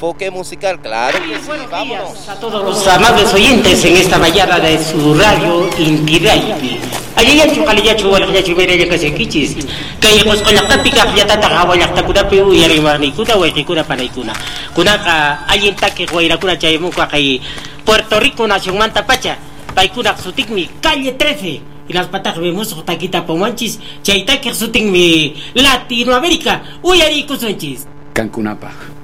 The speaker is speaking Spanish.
enfoque musical, claro que sí, buenos vámonos. días a todos los amables oyentes en esta mañana de su radio Intiraipi. Ayayachu, Kaliyachu, Walayachu, Meraya, Kasekichis. Kayakos con la tápica, Yatata, Hawayaktakunapi, Yarimarnicuna, Huaycicuna, Panaicuna. Kunaka, Ayentake, Huayracuna, Chayamuca, Puerto Rico, Nación Mantapacha, Paicuna, Sutikmi, calle 13. Y las patas vemos taquita pomanchis, Chaitake, Sutikmi, Latinoamérica, Uyari, Kusunchis. Cancunapa.